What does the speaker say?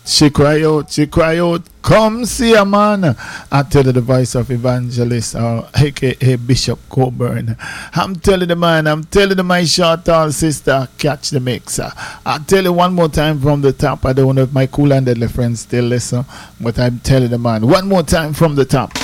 She cry out, come see a man. I tell you the voice of evangelist or aka Bishop Coburn. I'm telling the man, I'm telling you my short tall sister, catch the mixer. I'll tell you one more time from the top. I don't know if my cool and deadly friends still listen, but I'm telling the man one more time from the top.